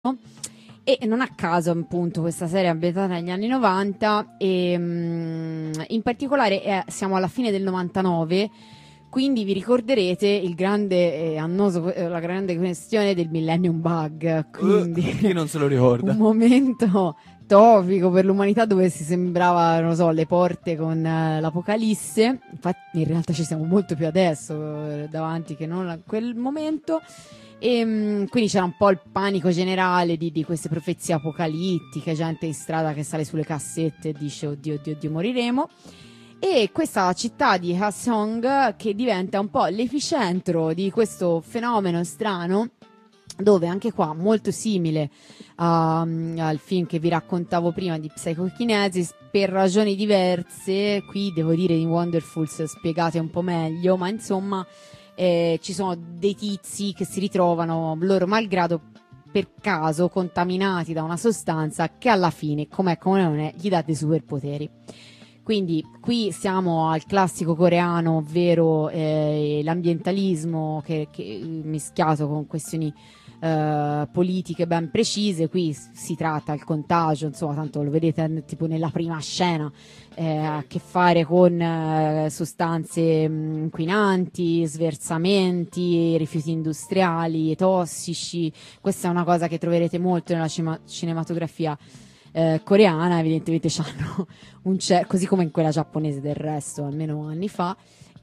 E non a caso, appunto, questa serie è ambientata negli anni 90 e in particolare siamo alla fine del 99, quindi vi ricorderete il grande annoso, la grande questione del Millennium Bug, quindi Chi non se lo ricorda? un momento topico per l'umanità dove si sembrava, non so, le porte con l'apocalisse. Infatti in realtà ci siamo molto più adesso davanti che non a quel momento. E quindi c'era un po' il panico generale di queste profezie apocalittiche, gente in strada che sale sulle cassette e dice oddio, oddio, oddio, moriremo. E questa città di Hyeonsong che diventa un po' l'epicentro di questo fenomeno strano, dove anche qua molto simile al film che vi raccontavo prima di Psychokinesis, per ragioni diverse. Qui devo dire in Wonderful spiegate un po' meglio, ma insomma ci sono dei tizi che si ritrovano loro malgrado per caso contaminati da una sostanza che alla fine, com'è come non è, gli dà dei superpoteri. Quindi qui siamo al classico coreano, ovvero l'ambientalismo che mischiato con questioni politiche ben precise. Qui si tratta del contagio, insomma, tanto lo vedete tipo nella prima scena, ha a che fare con sostanze inquinanti, sversamenti, rifiuti industriali, tossici. Questa è una cosa che troverete molto nella cinematografia coreana. Evidentemente c'hanno così come in quella giapponese del resto, almeno anni fa.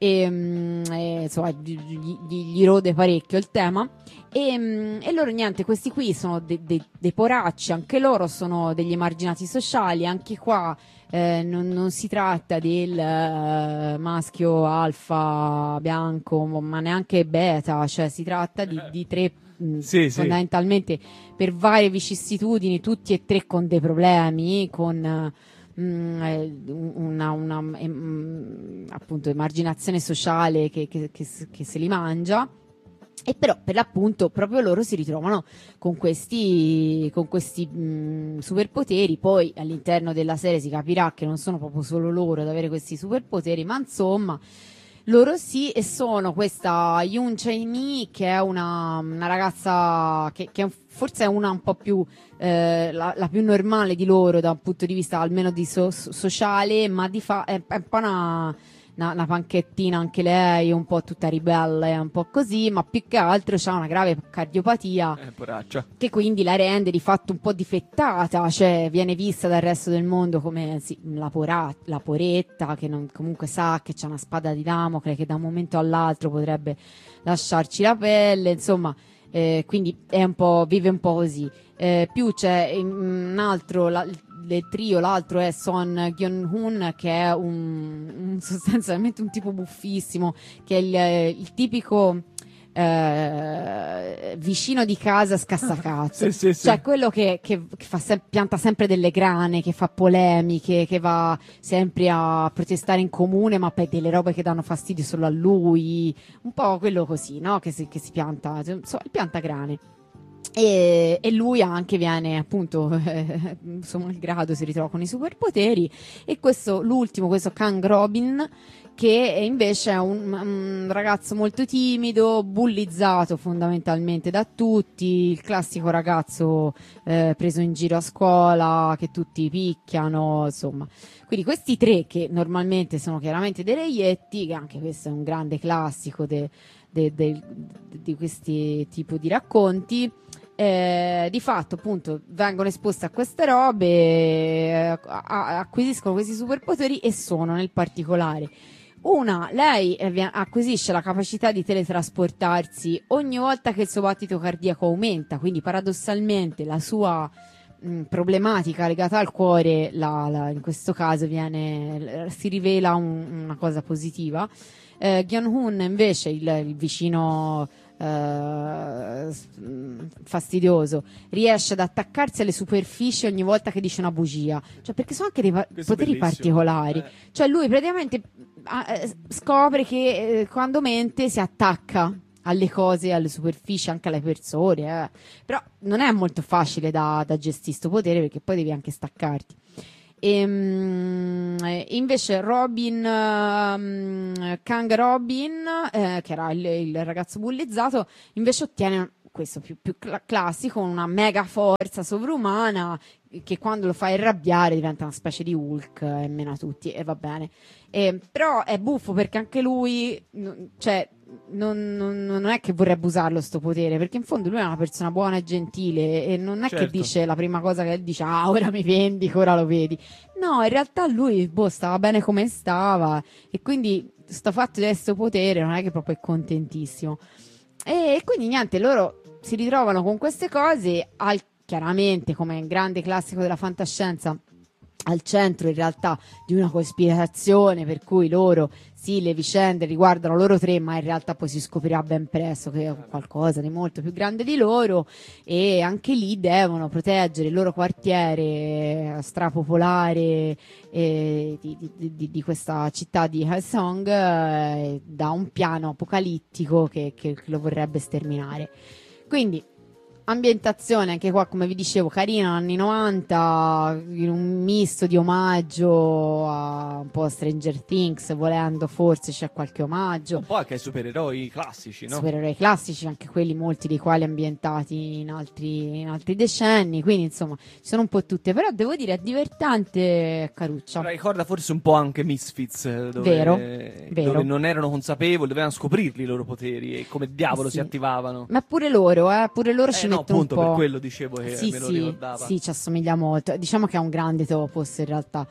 Insomma gli rode parecchio il tema e loro niente, questi qui sono dei poracci, anche loro sono degli emarginati sociali. Anche qua non si tratta del maschio alfa bianco, ma neanche beta, cioè si tratta di tre fondamentalmente per varie vicissitudini, tutti e tre con dei problemi, con appunto emarginazione sociale che se li mangia. E però per l'appunto proprio loro si ritrovano con questi superpoteri. Poi all'interno della serie si capirà che non sono proprio solo loro ad avere questi superpoteri, ma insomma loro sì. E sono questa Yoon Chae-mi, che è una ragazza che forse è una un po' più la più normale di loro da un punto di vista almeno di sociale, ma è un po' una panchettina anche lei, un po' tutta ribelle, un po' così, ma più che altro ha una grave cardiopatia che quindi la rende di fatto un po' difettata, cioè viene vista dal resto del mondo come la poretta che non, comunque sa che c'è una spada di Damocle che da un momento all'altro potrebbe lasciarci la pelle, insomma. Quindi è un po', vive un po' così. Più c'è un altro del trio, l'altro è Son Gyun-hoon, che è sostanzialmente un tipo buffissimo, che è il tipico vicino di casa scassacazzo. Cioè quello che pianta sempre delle grane, che fa polemiche, che va sempre a protestare in comune, ma per delle robe che danno fastidio solo a lui, un po' quello così, no? Che si pianta, il piantagrane. E lui anche viene appunto suo malgrado si ritrova con i superpoteri. E l'ultimo, questo Kang Robin, che invece è un ragazzo molto timido, bullizzato fondamentalmente da tutti, il classico ragazzo preso in giro a scuola, che tutti picchiano, insomma. Quindi questi tre, che normalmente sono chiaramente dei reietti, che anche questo è un grande classico di questi tipi di racconti, di fatto appunto vengono esposte a queste robe, acquisiscono questi superpoteri e sono nel particolare lei acquisisce la capacità di teletrasportarsi ogni volta che il suo battito cardiaco aumenta, quindi paradossalmente la sua problematica legata al cuore in questo caso si rivela una cosa positiva. Gyun-hoon invece, il vicino fastidioso, riesce ad attaccarsi alle superfici ogni volta che dice una bugia, cioè perché sono anche dei poteri particolari. Cioè lui praticamente scopre che quando mente si attacca alle cose, alle superfici, anche alle persone, però non è molto facile da gestire questo potere, perché poi devi anche staccarti. Invece Kang Robin, che era il ragazzo bullizzato, invece ottiene questo più classico, una mega forza sovrumana che quando lo fai arrabbiare diventa una specie di Hulk e mena tutti e va bene. Però è buffo perché anche lui, cioè, non è che vorrebbe usarlo sto potere, perché in fondo lui è una persona buona e gentile e non è che dice la prima cosa che dice ora mi vendico, ora lo vedi. No, in realtà lui stava bene come stava e quindi sto fatto di questo potere non è che proprio è contentissimo. E quindi niente, loro si ritrovano con queste cose, chiaramente come grande classico della fantascienza, al centro in realtà di una cospirazione per cui loro, sì, le vicende riguardano loro tre, ma in realtà poi si scoprirà ben presto che è qualcosa di molto più grande di loro e anche lì devono proteggere il loro quartiere strapopolare di questa città di Hillsong da un piano apocalittico che lo vorrebbe sterminare. Quindi ambientazione anche qua, come vi dicevo, carina, anni 90, in un misto di omaggio a un po' Stranger Things, volendo forse c'è qualche omaggio. Un po' anche ai supereroi classici, no? Supereroi classici, anche quelli, molti dei quali ambientati in altri decenni, quindi insomma ci sono un po' tutte, però devo dire è divertente, caruccia. Però ricorda forse un po' anche Misfits, dove non erano consapevoli, dovevano scoprirli i loro poteri e come diavolo si attivavano. Ma pure loro ci mettono appunto un po'. Per quello dicevo che me lo ricordava. Sì, ci assomiglia molto. Diciamo che è un grande topos in realtà.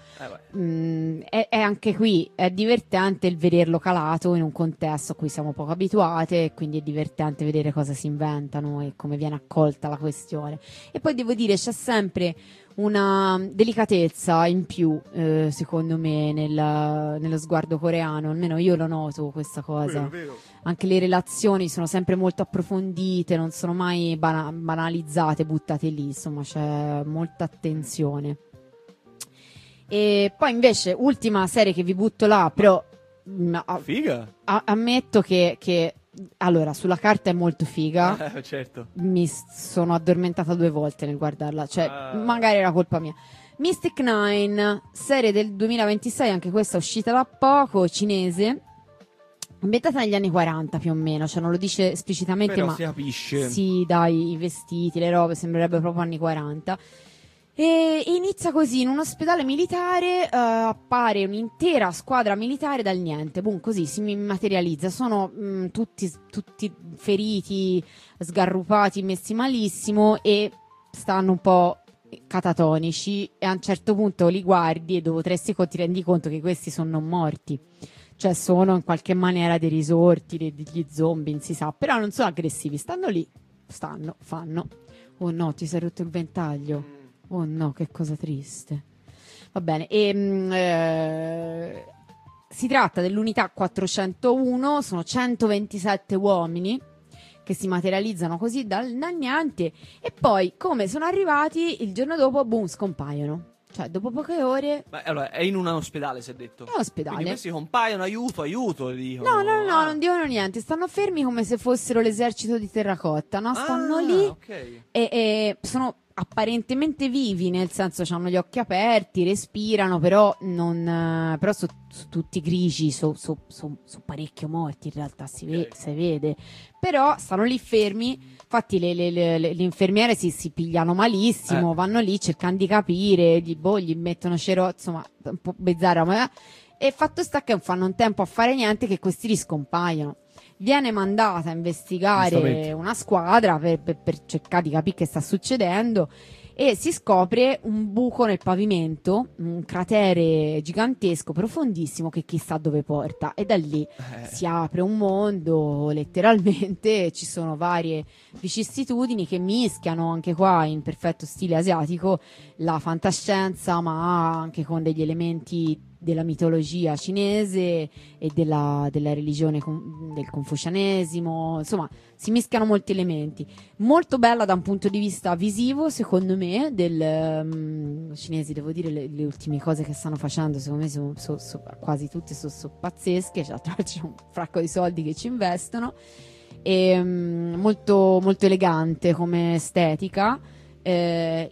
È anche qui è divertente il vederlo calato in un contesto a cui siamo poco abituate, quindi è divertente vedere cosa si inventano e come viene accolta la questione. E poi devo dire c'è sempre una delicatezza in più, secondo me, nello sguardo coreano, almeno io lo noto questa cosa. Vero. Anche le relazioni sono sempre molto approfondite, non sono mai banalizzate, buttate lì, insomma c'è molta attenzione. E poi invece, ultima serie che vi butto là, però figa! Ammetto che allora, sulla carta è molto figa. Certo. Mi sono addormentata 2 volte nel guardarla, cioè magari era colpa mia. Mystic Nine, serie del 2026, anche questa uscita da poco, cinese, ambientata negli anni 40 più o meno, cioè non lo dice esplicitamente, però ma si capisce. Sì, dai, i vestiti, le robe, sembrerebbe proprio anni 40. E inizia così, in un ospedale militare appare un'intera squadra militare dal niente, boom, così si materializza, sono tutti feriti, sgarrupati, messi malissimo e stanno un po' catatonici e a un certo punto li guardi e dopo 3 secondi ti rendi conto che questi sono non morti, cioè sono in qualche maniera dei risorti, degli zombie, non si sa, però non sono aggressivi, stanno lì, fanno, oh no, ti sei rotto il ventaglio. Oh no, che cosa triste. Va bene, si tratta dell'unità 401, sono 127 uomini che si materializzano così dal niente e poi, come sono arrivati, il giorno dopo, boom, scompaiono. Cioè, dopo poche ore... Ma allora, è in un ospedale, si è detto? È un ospedale. Quindi questi compaiono, aiuto, dicono. No, non dicono niente, stanno fermi come se fossero l'esercito di terracotta, no? Stanno lì okay. e sono apparentemente vivi, nel senso hanno gli occhi aperti, respirano, però però sono tutti grigi, sono parecchio morti in realtà, si vede, però stanno lì fermi, infatti le infermiere si pigliano malissimo, vanno lì, cercano di capire, gli mettono insomma un po' bizzarra, ma e fatto sta che non fanno un tempo a fare niente che questi riscompaiono. Viene mandata a investigare una squadra per cercare di capire che sta succedendo e si scopre un buco nel pavimento, un cratere gigantesco, profondissimo, che chissà dove porta, e da lì si apre un mondo, letteralmente, ci sono varie vicissitudini che mischiano anche qua in perfetto stile asiatico la fantascienza, ma anche con degli elementi della mitologia cinese e della religione del confucianesimo, insomma si mischiano molti elementi. Molto bella da un punto di vista visivo, secondo me, del cinesi, devo dire, le ultime cose che stanno facendo secondo me sono quasi tutte sono pazzesche, cioè, c'è un fracco di soldi che ci investono e molto, molto elegante come estetica.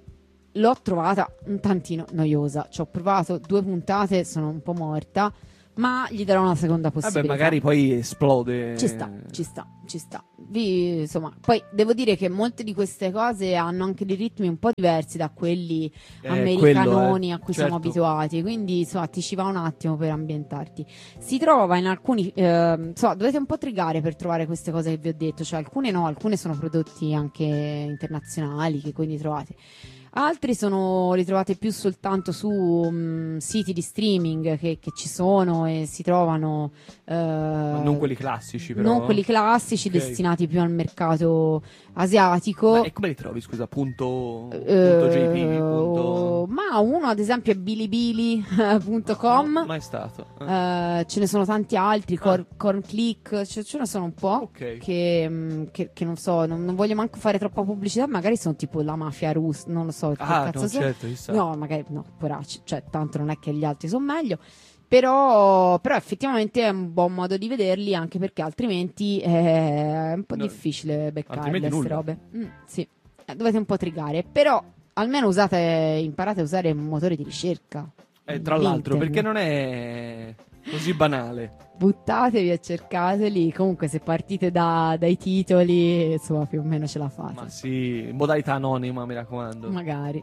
L'ho trovata un tantino noiosa, ci ho provato 2 puntate, sono un po' morta, ma gli darò una seconda possibilità. Vabbè, magari poi esplode. Ci sta. Insomma, poi devo dire che molte di queste cose hanno anche dei ritmi un po' diversi da quelli americanoni a cui siamo abituati, quindi insomma ti ci va un attimo per ambientarti. Si trova in alcuni, dovete un po' trigare per trovare queste cose che vi ho detto, cioè alcune sono prodotti anche internazionali che quindi trovate. Altri li trovate più soltanto su siti di streaming che ci sono e si trovano. Ma non quelli classici, però. Non quelli classici, okay, destinati più al mercato asiatico. E come li trovi, scusa? .jp? Ma uno, ad esempio, è bilibili.com. No, mai stato. Ce ne sono tanti altri, Cornclick, ce ne sono un po'. Okay. Che non so, non voglio manco fare troppa pubblicità, magari sono tipo la mafia russa, non lo so. Certo, no, magari no, poracci, cioè tanto non è che gli altri sono meglio, però effettivamente è un buon modo di vederli, anche perché altrimenti è un po' difficile beccare queste robe. Sì, dovete un po' trigare, però almeno imparate a usare un motore di ricerca. Tra l'altro, perché non è così banale. Buttatevi e cercateli. Comunque, se partite dai titoli, insomma, più o meno ce la fate. Ma sì, in modalità anonima, mi raccomando. Magari.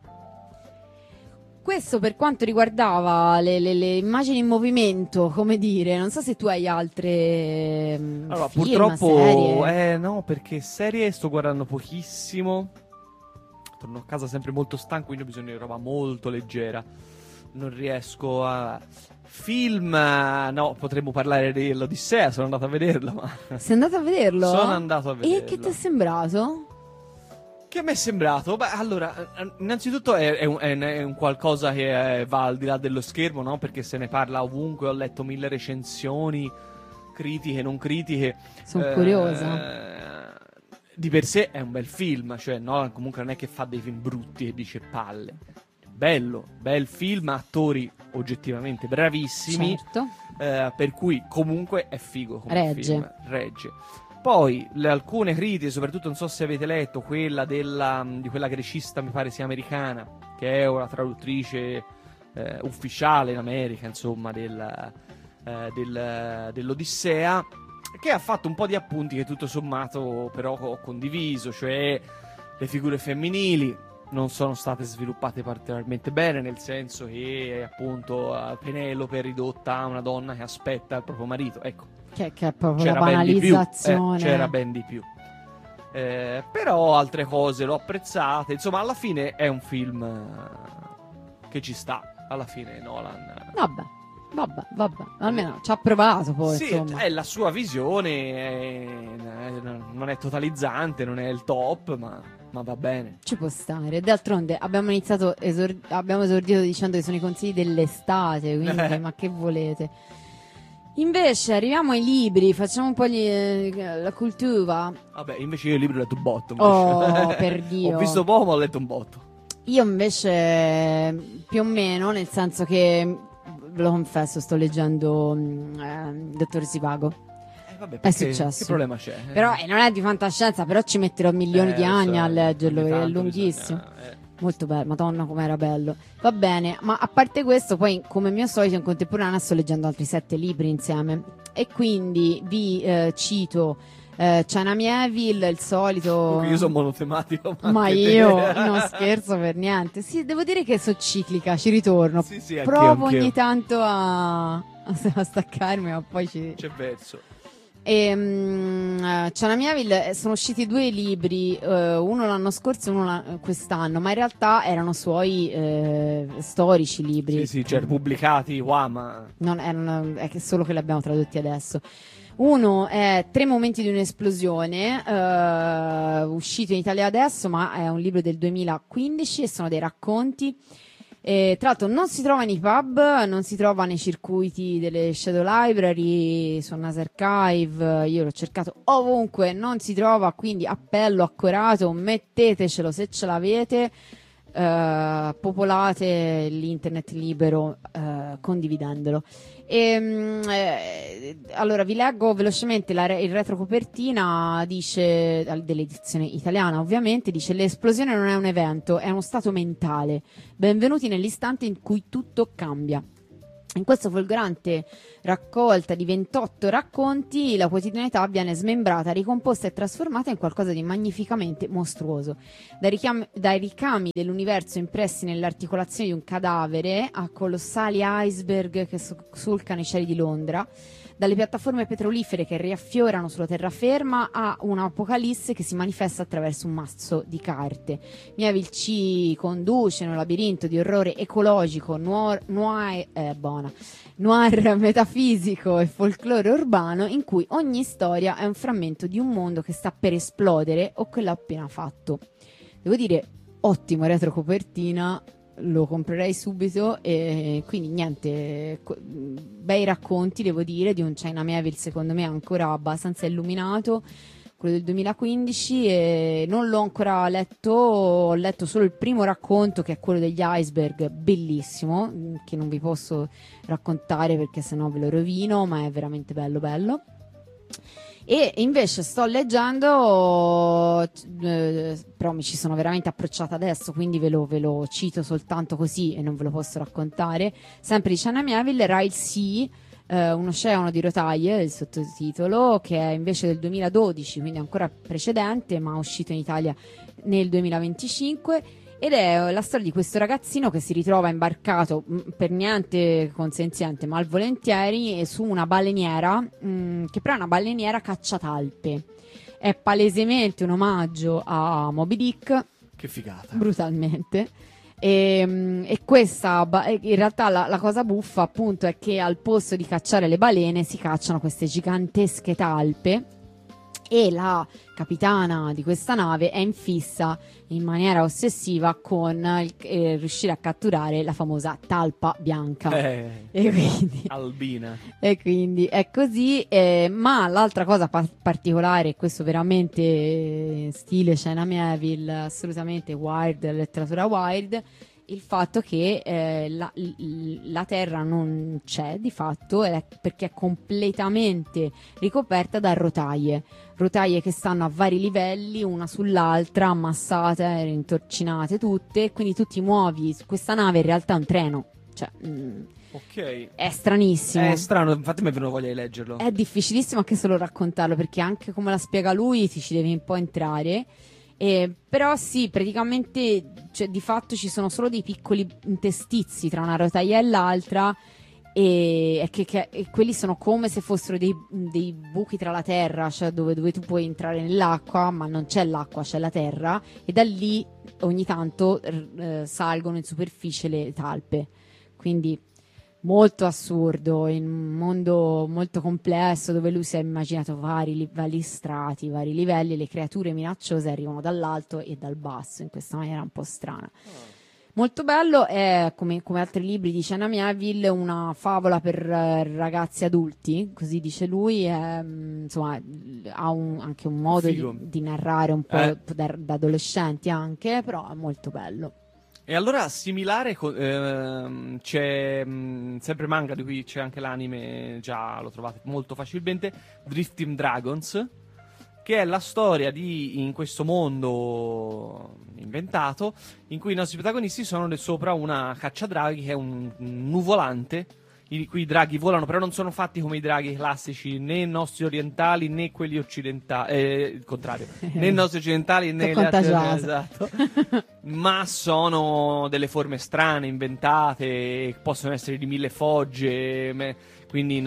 Questo per quanto riguardava le immagini in movimento, come dire. Non so se tu hai altre allora, film, purtroppo serie. no, perché serie sto guardando pochissimo. Torno a casa sempre molto stanco, quindi ho bisogno di roba molto leggera. Non riesco a... Film, no, potremmo parlare dell'Odissea, sono andato a vederlo. Ma... Sei andato a vederlo? Sono andato a vederlo. E che ti è sembrato? Che mi è sembrato? Beh, allora, innanzitutto è un qualcosa che va al di là dello schermo, no? Perché se ne parla ovunque, ho letto 1000 recensioni, critiche, non critiche. Sono curiosa. Di per sé è un bel film, cioè, no? Comunque non è che fa dei film brutti e dice palle. Bel film, attori oggettivamente bravissimi, certo. Per cui comunque è figo come Regge. Poi alcune critiche, soprattutto non so se avete letto quella di quella grecista, mi pare sia americana, che è una traduttrice ufficiale in America, insomma, dell'Odissea, che ha fatto un po' di appunti che tutto sommato però ho condiviso, cioè le figure femminili non sono state sviluppate particolarmente bene, nel senso che appunto Penelope è ridotta a una donna che aspetta il proprio marito, ecco, che è proprio la banalizzazione. C'era ben di più, però altre cose l'ho apprezzate, insomma alla fine è un film che ci sta, alla fine Nolan. Vabbè, almeno ci ha provato poi, sì, insomma. È la sua visione, non è totalizzante, non è il top, ma va bene. Ci può stare. D'altronde abbiamo esordito dicendo che sono i consigli dell'estate, quindi ma che volete? Invece arriviamo ai libri, facciamo un po' la cultura. Vabbè, invece io il libro ho letto un botto. Oh, per Dio. Ho visto poco, ma ho letto un botto. Io invece più o meno, nel senso che, ve lo confesso, sto leggendo Dottor Zivago. Vabbè, è successo. Che problema c'è? Però non è di fantascienza, però ci metterò milioni di anni a leggerlo, è lunghissimo. Molto bello, madonna com'era bello. Va bene, ma a parte questo, poi come mio solito in contemporanea sto leggendo altri 7 libri insieme. E quindi vi cito China Mieville, il solito. Io sono monotematico. Ma io non scherzo per niente. Sì, devo dire che sono ciclica, ci ritorno. Sì, provo ogni tanto a staccarmi, ma poi c'è verso. China Mieville, sono usciti 2 libri, uno l'anno scorso e uno quest'anno, ma in realtà erano suoi storici libri. Sì, cioè pubblicati qua, ma è che solo che li abbiamo tradotti adesso. Uno è 3 momenti di un'esplosione, uscito in Italia adesso, ma è un libro del 2015 e sono dei racconti. Tra l'altro non si trova nei pub, non si trova nei circuiti delle Shadow Library, su NAS Archive, io l'ho cercato ovunque, non si trova, quindi appello accorato, mettetecelo se ce l'avete, popolate l'internet libero condividendolo. Allora vi leggo velocemente il retrocopertina, dice, dell'edizione italiana ovviamente, dice: l'esplosione non è un evento, è uno stato mentale, benvenuti nell'istante in cui tutto cambia. In questa folgorante raccolta di 28 racconti, la quotidianità viene smembrata, ricomposta e trasformata in qualcosa di magnificamente mostruoso. Dai ricami dell'universo impressi nell'articolazione di un cadavere a colossali iceberg che solcano i cieli di Londra, dalle piattaforme petrolifere che riaffiorano sulla terraferma a un'apocalisse che si manifesta attraverso un mazzo di carte. Mieville ci conduce in un labirinto di orrore ecologico, noir metafisico e folklore urbano, in cui ogni storia è un frammento di un mondo che sta per esplodere o che l'ha appena fatto. Devo dire, ottimo retrocopertina, lo comprerei subito. E quindi niente, bei racconti, devo dire, di un China Mieville secondo me ancora abbastanza illuminato, quello del 2015, e non l'ho ancora letto, ho letto solo il primo racconto, che è quello degli iceberg, bellissimo, che non vi posso raccontare perché sennò ve lo rovino, ma è veramente bello bello. E invece sto leggendo, però mi ci sono veramente approcciata adesso, quindi ve lo cito soltanto così e non ve lo posso raccontare, sempre di China Mieville, Ryle Sea, un oceano di rotaie, il sottotitolo, che è invece del 2012, quindi ancora precedente, ma uscito in Italia nel 2025. Ed è la storia di questo ragazzino che si ritrova imbarcato, per niente consenziente, malvolentieri, su una baleniera, che però è una baleniera cacciatalpe. È palesemente un omaggio a Moby Dick. Che figata. Brutalmente. E questa, in realtà la cosa buffa appunto è che al posto di cacciare le balene si cacciano queste gigantesche talpe, e la capitana di questa nave è in fissa in maniera ossessiva con riuscire a catturare la famosa talpa bianca, e quindi, albina, e quindi è così. Ma l'altra cosa particolare, e questo veramente stile China Mieville, assolutamente wild, letteratura wild, il fatto che la Terra non c'è di fatto, perché è completamente ricoperta da rotaie che stanno a vari livelli, una sull'altra, ammassate, intorcinate tutte, quindi tu ti muovi su questa nave, in realtà è un treno, cioè ok, è stranissimo, è strano, infatti mi è venuto voglia di leggerlo. È difficilissimo anche solo raccontarlo, perché anche come la spiega lui ti ci devi un po' entrare. Però sì, praticamente, cioè, di fatto ci sono solo dei piccoli interstizi tra una rotaia e l'altra, e quelli sono come se fossero dei buchi tra la terra, cioè dove tu puoi entrare nell'acqua, ma non c'è l'acqua, c'è la terra, e da lì ogni tanto salgono in superficie le talpe. Quindi molto assurdo, in un mondo molto complesso, dove lui si è immaginato vari strati, vari livelli, le creature minacciose arrivano dall'alto e dal basso in questa maniera un po' strana. Molto bello, è come altri libri di China Mieville, una favola per ragazzi adulti, così dice lui, insomma ha anche un modo di narrare un po' da adolescenti anche, però è molto bello. E allora similare c'è sempre manga, di cui c'è anche l'anime, già lo trovate molto facilmente, Drifting Dragons, che è la storia in questo mondo inventato, in cui i nostri protagonisti sono sopra una cacciadraghi che è un nuvolante, in cui i draghi volano, però non sono fatti come i draghi classici, né i nostri orientali né quelli occidentali, il contrario, né i nostri occidentali né gli altri, esatto. Ma sono delle forme strane, inventate, possono essere di 1000 fogge, quindi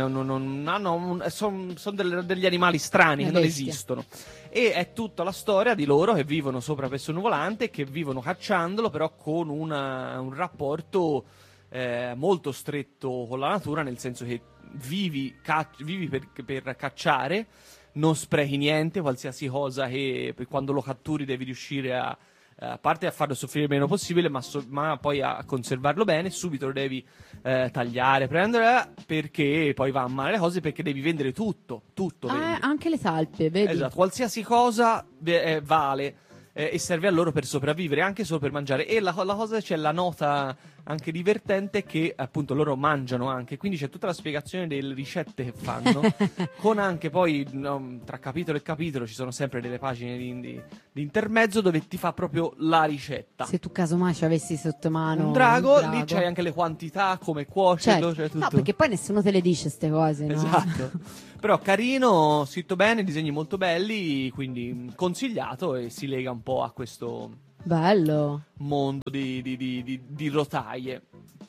sono degli animali strani che non esistono. E è tutta la storia di loro che vivono sopra questo nuvolante, che vivono cacciandolo, però con un rapporto molto stretto con la natura, nel senso che vivi per cacciare, non sprechi niente, qualsiasi cosa che quando lo catturi devi riuscire a parte a farlo soffrire il meno possibile, ma poi a conservarlo bene. Subito lo devi tagliare, prendere, perché poi va a male le cose, perché devi vendere tutto anche le talpe, vedi? Esatto, qualsiasi cosa vale. e serve a loro per sopravvivere, anche solo per mangiare. E la cosa, c'è la nota anche divertente che appunto loro mangiano anche, quindi c'è tutta la spiegazione delle ricette che fanno, con anche poi tra capitolo e capitolo ci sono sempre delle pagine di intermezzo dove ti fa proprio la ricetta. Se tu casomai ci avessi sotto mano un drago, lì c'hai anche le quantità, come cuocerlo, certo. c'è tutto. No, perché poi nessuno te le dice queste cose, no? Esatto. Però carino, scritto bene, disegni molto belli, quindi consigliato, e si lega un po' a questo bello mondo di rotaie.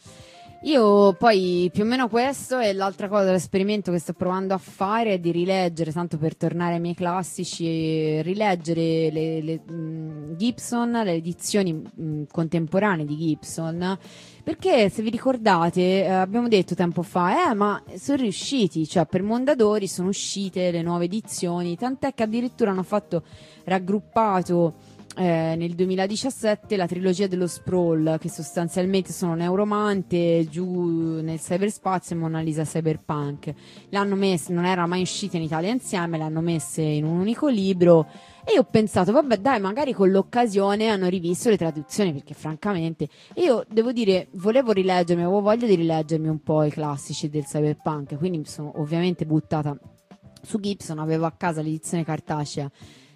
Io poi più o meno questo, e l'altra cosa, l'esperimento che sto provando a fare è di rileggere, tanto per tornare ai miei classici, rileggere le Gibson, le edizioni contemporanee di Gibson, perché se vi ricordate abbiamo detto tempo fa ma sono riusciti, cioè per Mondadori sono uscite le nuove edizioni, tant'è che addirittura hanno fatto raggruppato nel 2017 la trilogia dello Sprawl, che sostanzialmente sono Neuromante, Giù nel cyberspazio e Mona Lisa Cyberpunk. L'hanno messe, non era mai uscita in Italia insieme, le hanno messe in un unico libro, e io ho pensato vabbè dai, magari con l'occasione hanno rivisto le traduzioni, perché francamente io devo dire, volevo rileggermi, avevo voglia di rileggermi un po' i classici del cyberpunk, quindi mi sono ovviamente buttata su Gibson, avevo a casa l'edizione cartacea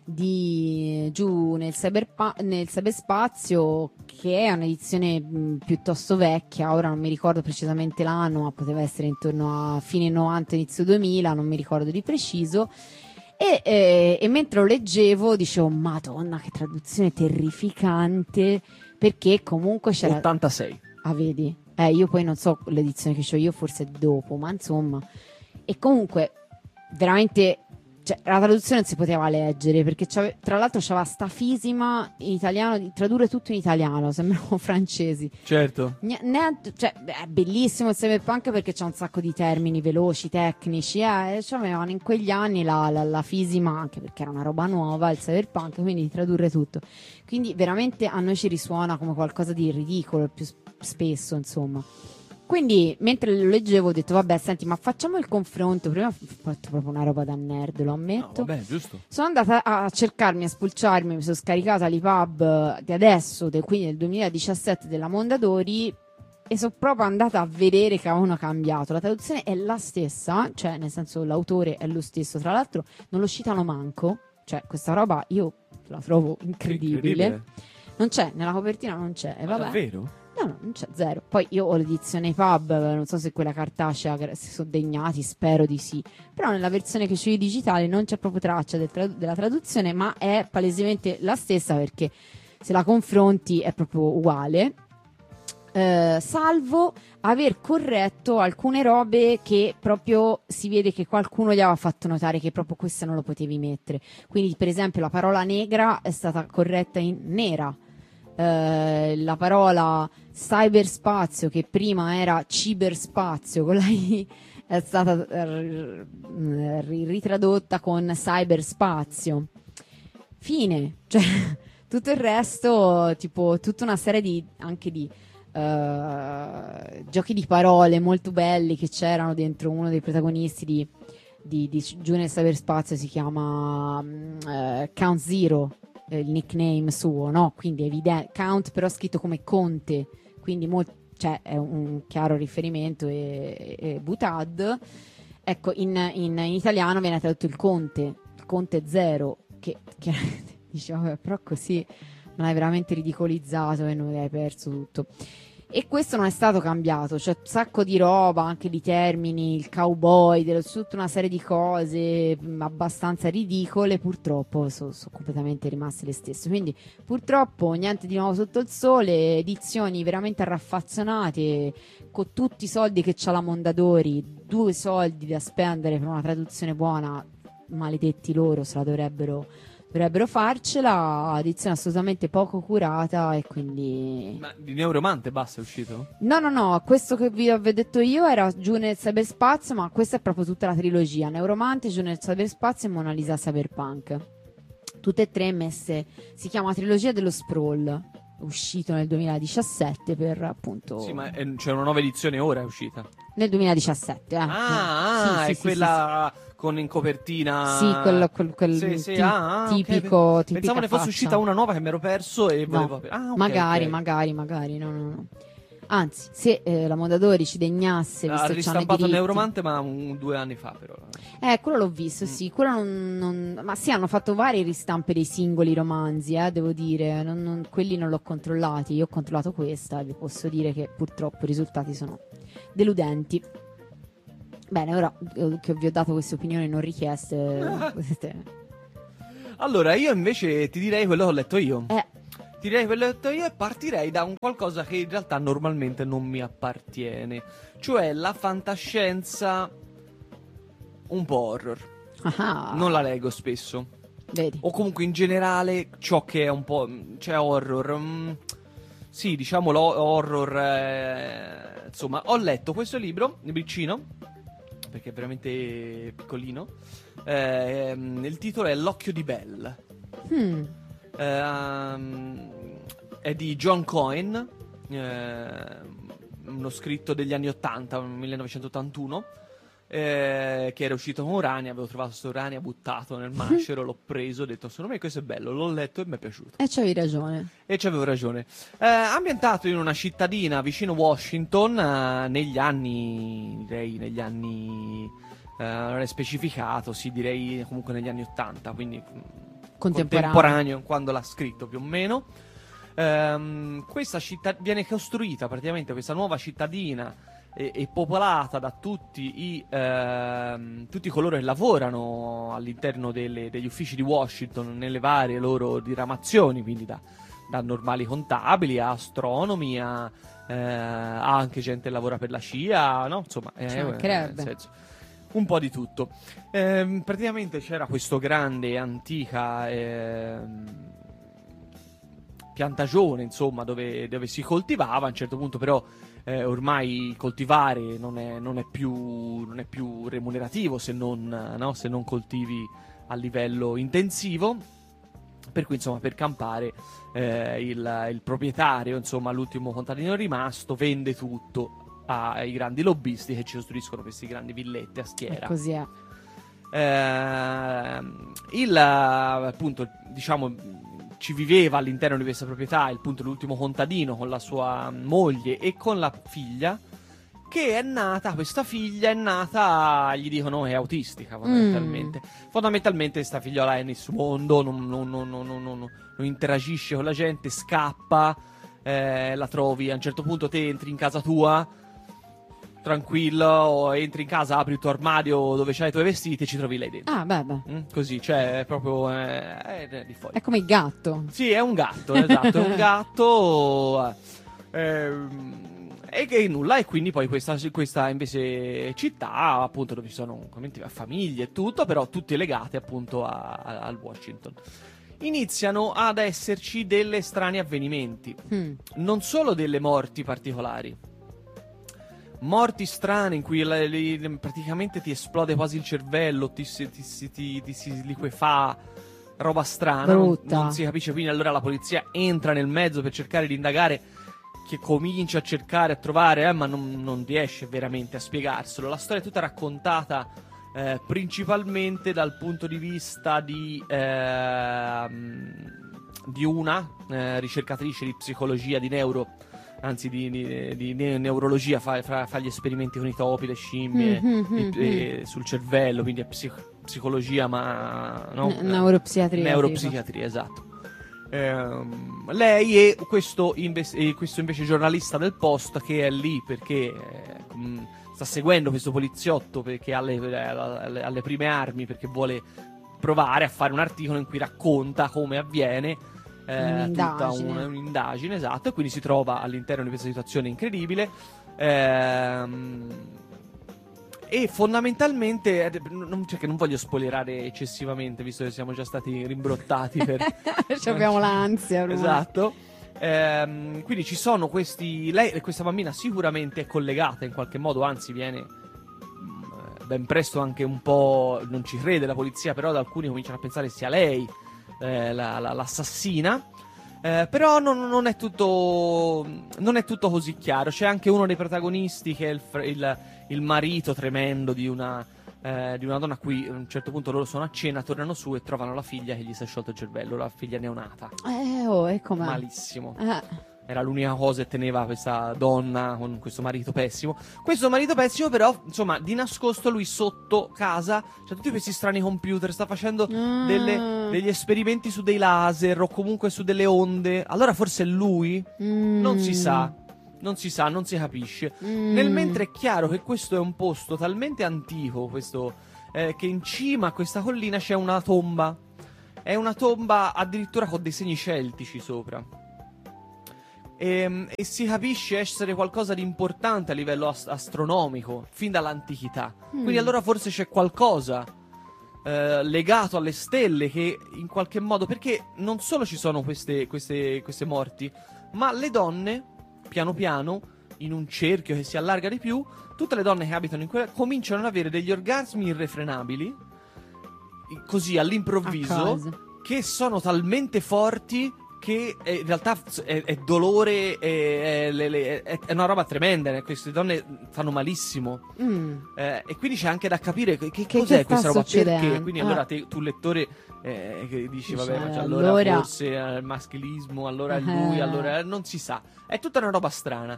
di Giù nel cyberspazio, che è un'edizione piuttosto vecchia, ora non mi ricordo precisamente l'anno, ma poteva essere intorno a fine 90 inizio 2000, non mi ricordo di preciso, e mentre lo leggevo dicevo madonna che traduzione terrificante, perché comunque c'era 86. vedi, io poi non so l'edizione che ho io, forse dopo, ma insomma, e comunque veramente, cioè, la traduzione non si poteva leggere, perché tra l'altro c'aveva sta fisima in italiano di tradurre tutto in italiano, sembrano francesi. Certo. Cioè, è bellissimo il cyberpunk perché c'ha un sacco di termini veloci, tecnici, c'avevano in quegli anni la fisima, anche perché era una roba nuova il cyberpunk, quindi di tradurre tutto. Quindi veramente a noi ci risuona come qualcosa di ridicolo più spesso, insomma. Quindi mentre lo leggevo ho detto vabbè senti, ma facciamo il confronto. Prima ho fatto proprio una roba da nerd, lo ammetto. No, vabbè, giusto. Sono andata a cercarmi, a spulciarmi, mi sono scaricata l'EPUB di adesso, quindi del 2017 della Mondadori, e sono proprio andata a vedere che avevano cambiato. La traduzione è la stessa, cioè nel senso l'autore è lo stesso, tra l'altro non lo citano manco, cioè questa roba io la trovo incredibile. Non c'è, nella copertina non c'è, e vabbè. Davvero? No, non c'è, zero. Poi io ho l'edizione pub, non so se quella cartacea, si sono degnati, spero di sì. Però nella versione che c'è io digitale non c'è proprio traccia della traduzione, ma è palesemente la stessa, perché se la confronti è proprio uguale. Salvo aver corretto alcune robe che proprio si vede che qualcuno gli aveva fatto notare che proprio questa non lo potevi mettere. Quindi per esempio la parola negra è stata corretta in nera. La parola cyberspazio, che prima era ciberspazio con la I, è stata ritradotta con cyberspazio. Fine. Cioè, tutto il resto, tipo tutta una serie di giochi di parole molto belli che c'erano dentro uno dei protagonisti di Giù nel cyberspazio, si chiama Count Zero, il nickname suo, no? Quindi è evidente, Count però scritto come Conte, quindi cioè è un chiaro riferimento, e Butad, ecco, in italiano viene tradotto il Conte Zero, che diciamo, vabbè, però così non hai veramente ridicolizzato e non hai perso tutto. E questo non è stato cambiato, c'è un sacco di roba, anche di termini, il cowboy, tutta una serie di cose abbastanza ridicole, purtroppo sono completamente rimaste le stesse. Quindi purtroppo niente di nuovo sotto il sole, edizioni veramente raffazzonate, con tutti i soldi che c'ha la Mondadori, 2 soldi da spendere per una traduzione buona, maledetti loro, se la dovrebbero farcela. Edizione assolutamente poco curata, e quindi... Ma di Neuromante basta, è uscito? No, questo che vi avevo detto io era Giù nel cyberspazio, ma questa è proprio tutta la trilogia: Neuromante, Giù nel cyberspazio e Mona Lisa Cyberpunk, tutte e tre messe. Si chiama trilogia dello Sprawl, uscito nel 2017 per appunto... Sì, ma c'è una nuova edizione ora, è uscita. Nel 2017, Sì, è quella con in copertina. Sì, quel Sì, tipico. ok. Tipica Pensavo ne fosse faccia. uscita una nuova che mi ero perso e No. volevo. Ah, ok, magari, ok. magari, no. Anzi, se la Mondadori ci degnasse, Ha visto che c'hanno i ristampato diritti. Neuromante, ma 2 anni fa, però. Quello l'ho visto, sì. Quello ma sì, hanno fatto varie ristampe dei singoli romanzi, devo dire. Quelli non l'ho controllati. Io ho controllato questa e vi posso dire che purtroppo i risultati sono deludenti. Bene, ora che vi ho dato queste opinioni non richieste, potete... Allora, io invece ti direi quello che ho letto io. Eh, Ti direi quello che ho letto io e partirei da un qualcosa che in realtà normalmente non mi appartiene. Cioè la fantascienza un po' horror. Non la leggo spesso. vedi. O comunque in generale ciò che è un po'. Cioè horror. Sì, diciamo horror. Insomma, ho letto questo libro, libricino, perché è veramente piccolino. Il titolo è L'occhio di Belle. È di John Coyne, uno scritto degli anni 80, 1981. Che era uscito con Urania, avevo trovato sto Urania buttato nel macero, l'ho preso, ho detto secondo me questo è bello, l'ho letto e mi è piaciuto. E c'avevi ragione. E c'avevo ragione. Ambientato in una cittadina vicino Washington, negli anni, non è specificato, sì, direi comunque negli anni 80, quindi contemporaneo quando l'ha scritto più o meno. Questa città viene costruita praticamente, questa nuova cittadina è popolata da tutti coloro che lavorano all'interno degli uffici di Washington nelle varie loro diramazioni, quindi da normali contabili a astronomi a anche gente che lavora per la CIA, no? Insomma, nel senso, un po' di tutto. Praticamente c'era questo grande antica piantagione, insomma, dove si coltivava. A un certo punto però ormai coltivare non è più remunerativo se non coltivi a livello intensivo, per cui insomma per campare il proprietario, insomma l'ultimo contadino rimasto, vende tutto ai grandi lobbisti che ci costruiscono questi grandi villette a schiera. Così è. Appunto, diciamo, ci viveva all'interno di questa proprietà l'ultimo contadino con la sua moglie e con la figlia, che questa figlia è nata, gli dicono è autistica fondamentalmente. Fondamentalmente questa figliola è nel suo mondo, non interagisce con la gente, scappa, la trovi, a un certo punto te entri in casa tua, tranquillo, o entri in casa, apri il tuo armadio dove c'hai i tuoi vestiti e ci trovi lei dentro. Ah, beh. Così, cioè, è proprio è di fuori. È come il gatto. Sì, è un gatto, esatto, è un gatto. E che nulla, e quindi poi questa invece città, appunto, dove ci sono famiglie e tutto, però tutte legate appunto al Washington. Iniziano ad esserci delle strani avvenimenti, non solo delle morti particolari. Morti strane in cui praticamente ti esplode quasi il cervello, ti si liquefà, roba strana, non si capisce. Quindi allora la polizia entra nel mezzo per cercare di indagare, che comincia a cercare, a trovare, ma non riesce veramente a spiegarselo. La storia è tutta raccontata principalmente dal punto di vista di una ricercatrice di psicologia, di neurologia, fa gli esperimenti con i topi, le scimmie, sul cervello, quindi è psicologia, ma no? Neuropsichiatria, esatto. Lei e questo invece giornalista del Post, che è lì perché sta seguendo questo poliziotto perché ha le prime armi, perché vuole provare a fare un articolo in cui racconta come avviene tutta un'indagine, esatto, e quindi si trova all'interno di questa situazione incredibile, e fondamentalmente che non voglio spoilerare eccessivamente, visto che siamo già stati rimbrottati abbiamo l'ansia ormai. Esatto. Quindi ci sono questa bambina sicuramente è collegata in qualche modo, anzi viene ben presto anche un po', non ci crede la polizia, però da alcuni cominciano a pensare sia lei l'assassina, però non è tutto così chiaro. C'è anche uno dei protagonisti che è il marito tremendo di una di una donna a cui a un certo punto loro sono a cena, tornano su e trovano la figlia che gli si è sciolto il cervello, la figlia neonata. E com'è? Malissimo. Era l'unica cosa che teneva questa donna con questo marito pessimo. Questo marito pessimo, però, insomma, di nascosto lui sotto casa c'ha tutti questi strani computer, sta facendo degli esperimenti su dei laser o comunque su delle onde. Allora forse è lui? Non si sa. Non si sa, non si capisce. Nel mentre è chiaro che questo è un posto talmente antico, che in cima a questa collina c'è una tomba. È una tomba addirittura con dei segni celtici sopra. E si capisce essere qualcosa di importante a livello astronomico, fin dall'antichità. Quindi allora forse c'è qualcosa legato alle stelle che in qualche modo... Perché non solo ci sono queste morti, ma le donne... piano piano, in un cerchio che si allarga di più, tutte le donne che abitano in quella cominciano ad avere degli orgasmi irrefrenabili, così all'improvviso, che sono talmente forti che in realtà è dolore, è una roba tremenda. Queste donne fanno malissimo. E quindi c'è anche da capire che cos'è questa roba, perché. Quindi allora tu lettore che dici vabbè, ma allora forse è il maschilismo, allora è lui, allora non si sa. È tutta una roba strana.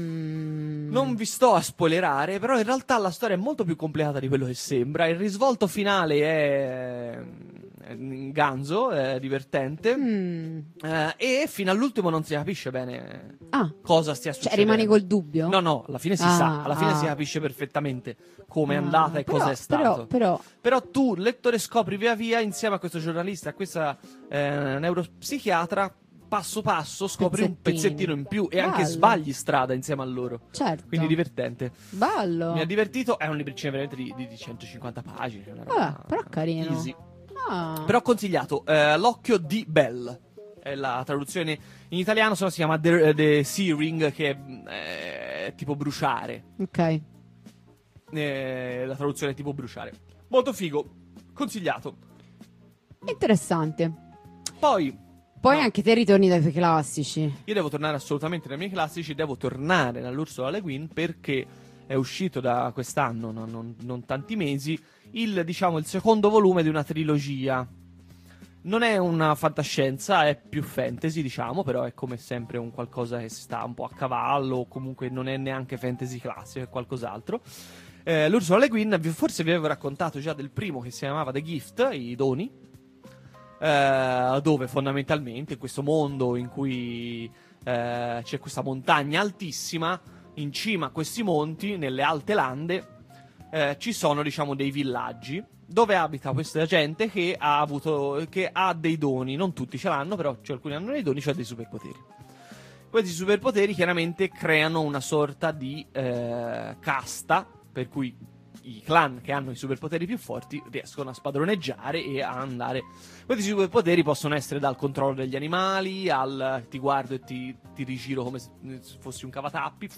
Non vi sto a spoilerare, però in realtà la storia è molto più complicata di quello che sembra. Il risvolto finale è ganzo, è divertente, e fino all'ultimo non si capisce bene cosa stia succedendo. Cioè rimani col dubbio? No, alla fine si sa, alla fine si capisce perfettamente come è andata e cosa è stato. Però tu, lettore, scopri via via, insieme a questo giornalista, a questa neuropsichiatra, passo passo scopri un pezzettino in più e anche sbagli strada insieme a loro. Certo. Quindi divertente. Bello. Mi ha divertito, è un libricino veramente di 150 pagine. Però carino. Easy. Però consigliato, L'occhio di Bell è la traduzione in italiano, se no si chiama The Searing, che è tipo bruciare. Ok. La traduzione è tipo bruciare. Molto figo, consigliato. Interessante. Poi anche te ritorni dai tuoi classici. Io devo tornare assolutamente dai miei classici, devo tornare dall'Ursula Le Guin, perché è uscito da quest'anno, non tanti mesi, il secondo volume di una trilogia. Non è una fantascienza, è più fantasy, però è come sempre un qualcosa che sta un po' a cavallo, o comunque non è neanche fantasy classico, è qualcos'altro. L'Ursula Le Guin, forse vi avevo raccontato già del primo, che si chiamava The Gift, i doni, dove fondamentalmente in questo mondo in cui c'è questa montagna altissima, in cima a questi monti, nelle alte lande, ci sono dei villaggi dove abita questa gente che ha dei doni. Non tutti ce l'hanno, però alcuni hanno dei doni, cioè dei superpoteri. Questi superpoteri chiaramente creano una sorta di casta, per cui i clan che hanno i superpoteri più forti riescono a spadroneggiare e a andare. Questi superpoteri possono essere dal controllo degli animali al ti guardo e ti rigiro come se fossi un cavatappi.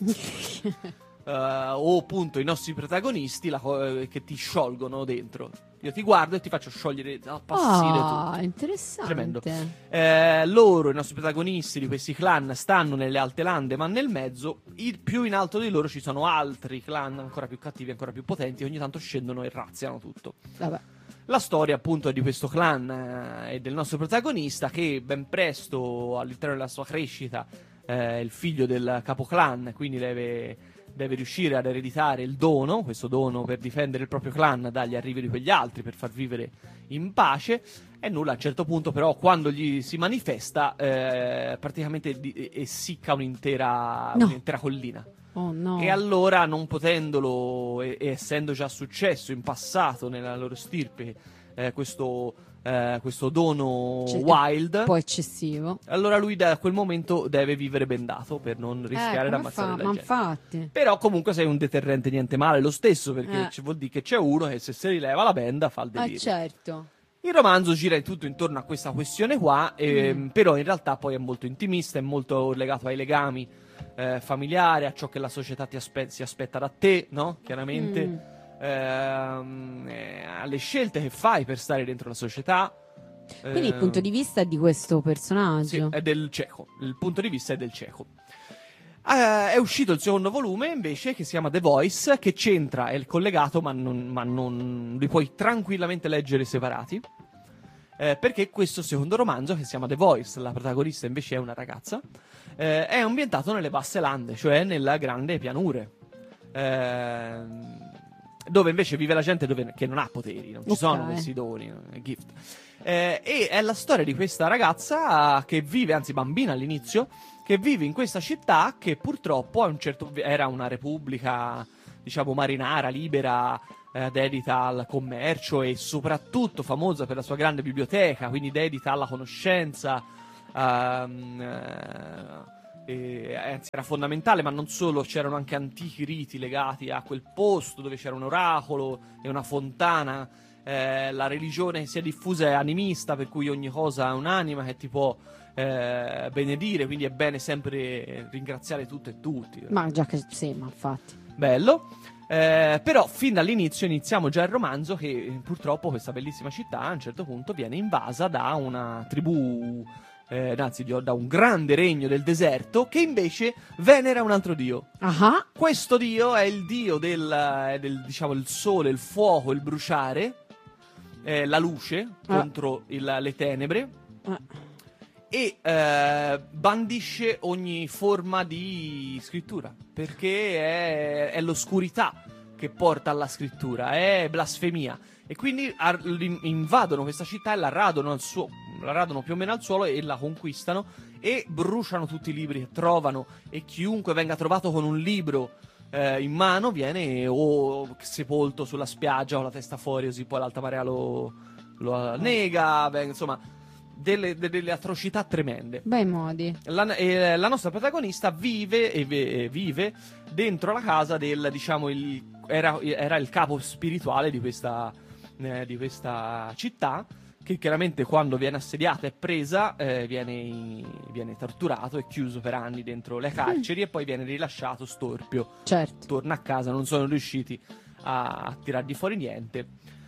O appunto i nostri protagonisti che ti sciolgono dentro. Io ti guardo e ti faccio sciogliere, appassire tutto. Interessante. Tremendo. Loro, i nostri protagonisti di questi clan, stanno nelle alte lande, ma nel mezzo, più in alto di loro, ci sono altri clan ancora più cattivi, ancora più potenti, che ogni tanto scendono e razziano tutto. Vabbè. La storia appunto è di questo clan e del nostro protagonista, che ben presto, all'interno della sua crescita, è il figlio del capoclan, quindi deve riuscire ad ereditare il dono, questo dono per difendere il proprio clan dagli arrivi di quegli altri, per far vivere in pace. E nulla, a un certo punto però, quando gli si manifesta, praticamente essicca un'intera collina. Oh no. E allora, non potendolo, e essendo già successo in passato nella loro stirpe, questo dono wild, un po' eccessivo, allora lui da quel momento deve vivere bendato per non rischiare di ammazzare la gente. Infatti. Però comunque sei un deterrente niente male lo stesso, perché vuol dire che c'è uno che se rileva la benda fa il delirio. Certo. Il romanzo gira tutto intorno a questa questione qua, però in realtà poi è molto intimista, è molto legato ai legami familiari, a ciò che la società si aspetta da te, no? Chiaramente. Alle scelte che fai per stare dentro la società. Quindi il punto di vista è di questo personaggio. Sì, è del cieco. Il punto di vista è del cieco. È uscito il secondo volume invece, che si chiama The Voice, che c'entra, è collegato, ma non li puoi tranquillamente leggere separati. Perché questo secondo romanzo, che si chiama The Voice, la protagonista invece è una ragazza, è ambientato nelle basse lande, cioè nella grande pianure, dove invece vive la gente che non ha poteri, non ci sono questi doni, gift. E è la storia di questa ragazza che vive, anzi bambina all'inizio, che vive in questa città che purtroppo era una repubblica, diciamo, marinara, libera, dedita al commercio e soprattutto famosa per la sua grande biblioteca, quindi dedita alla conoscenza, anzi era fondamentale, ma non solo, c'erano anche antichi riti legati a quel posto dove c'era un oracolo e una fontana. La religione che si è diffusa è animista, per cui ogni cosa ha un'anima che ti può benedire, quindi è bene sempre ringraziare tutto e tutti. Ma già che sì, ma infatti. Bello. Però fin dall'inizio iniziamo già il romanzo che purtroppo questa bellissima città a un certo punto viene invasa da una tribù, anzi da un grande regno del deserto che invece venera un altro dio. Questo dio è il dio diciamo, il sole, il fuoco, il bruciare, la luce contro le tenebre. E bandisce ogni forma di scrittura, perché è l'oscurità che porta alla scrittura, è blasfemia, e quindi invadono questa città e la radono più o meno al suolo e la conquistano e bruciano tutti i libri che trovano, e chiunque venga trovato con un libro in mano viene o sepolto sulla spiaggia o la testa fuori, così poi l'alta marea lo annega, insomma delle atrocità tremende. Bei modi. La nostra protagonista vive dentro la casa del, diciamo, era il capo spirituale di questa città, che chiaramente quando viene assediata e presa viene torturato e chiuso per anni dentro le carceri e poi viene rilasciato storpio. Certo. Torna a casa, non sono riusciti a tirargli fuori niente.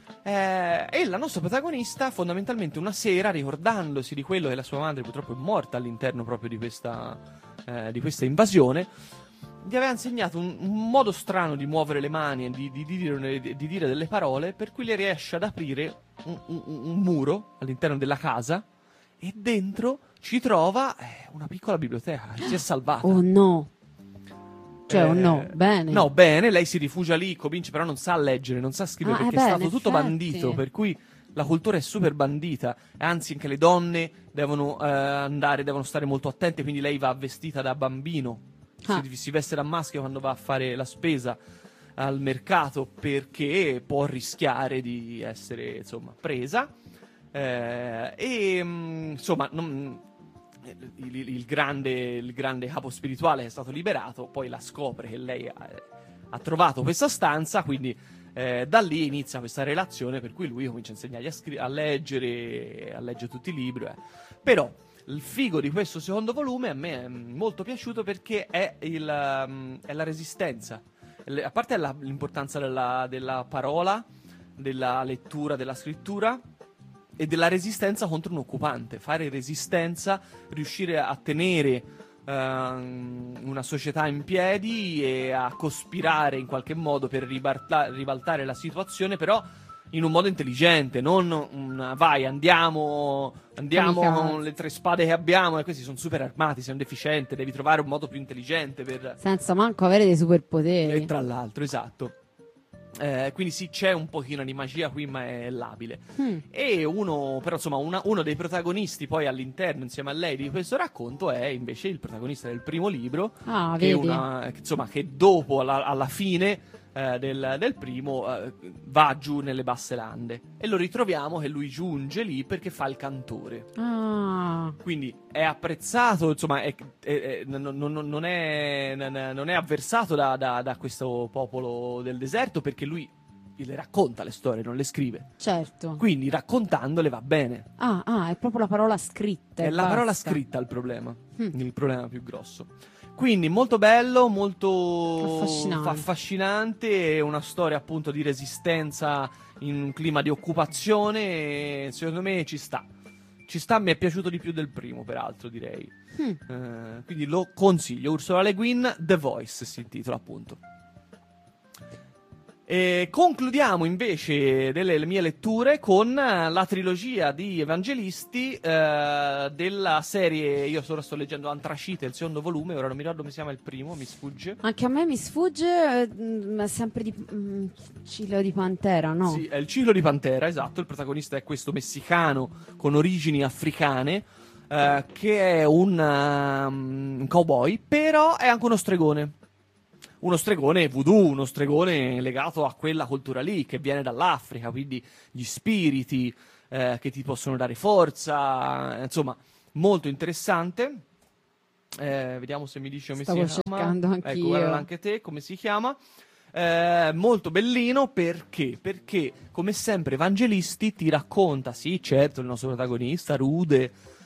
E la nostra protagonista fondamentalmente una sera, ricordandosi di quello che la sua madre purtroppo è morta all'interno proprio di questa invasione, gli aveva insegnato un modo strano di muovere le mani e di dire delle parole, per cui le riesce ad aprire un muro all'interno della casa e dentro ci trova una piccola biblioteca che si è salvata. Oh no! Cioè, no, bene. No, bene, lei si rifugia lì, comincia, però non sa leggere, non sa scrivere, perché è stato tutto bandito, per cui la cultura è super bandita, anzi anche le donne devono stare molto attente, quindi lei va vestita da bambino, si veste da maschio quando va a fare la spesa al mercato, perché può rischiare di essere, insomma, presa, insomma, il grande capo spirituale che è stato liberato poi la scopre che lei ha trovato questa stanza, quindi da lì inizia questa relazione, per cui lui comincia a insegnargli a leggere tutti i libri. Però il figo di questo secondo volume a me è molto piaciuto, perché è la resistenza, a parte l'importanza della parola, della lettura, della scrittura e della resistenza contro un occupante. Fare resistenza, riuscire a tenere una società in piedi e a cospirare in qualche modo per ribaltare la situazione, però in un modo intelligente, non vai, andiamo con le 3 spade che abbiamo, e questi sono super armati, sei un deficiente, devi trovare un modo più intelligente per... Senza manco avere dei superpoteri. E tra l'altro, esatto. Quindi sì, c'è un pochino di magia qui, ma è labile. E però insomma uno dei protagonisti poi all'interno insieme a lei di questo racconto è invece il protagonista del primo libro, che dopo alla fine del primo va giù nelle basse lande, e lo ritroviamo che lui giunge lì perché fa il cantore. Quindi è apprezzato, insomma, non è avversato da questo popolo del deserto, perché lui le racconta le storie, non le scrive. Certo. Quindi raccontandole va bene. È proprio la parola scritta. È la parola scritta il problema più grosso. Quindi molto bello, molto affascinante, una storia appunto di resistenza in un clima di occupazione, e secondo me ci sta Ci sta, mi è piaciuto di più del primo, peraltro, direi. Quindi lo consiglio. Ursula Le Guin, The Voice si intitola, appunto. E concludiamo invece delle mie letture con la trilogia di Evangelisti della serie. Io ora sto leggendo Antracite, il secondo volume. Ora non mi ricordo come si chiama il primo, mi sfugge. Anche a me mi sfugge, ma sempre di Ciclo di Pantera, no? Sì, è il Ciclo di Pantera, esatto. Il protagonista è questo messicano con origini africane, che è un cowboy, però è anche uno stregone. Uno stregone voodoo, uno stregone legato a quella cultura lì, che viene dall'Africa, quindi gli spiriti che ti possono dare forza, insomma, molto interessante. Vediamo se mi dice come si chiama. Stavo cercando anch'io. Ecco, guarda anche te, come si chiama. Molto bellino, perché? Perché, come sempre, Evangelisti ti racconta, sì, certo, il nostro protagonista, Rude,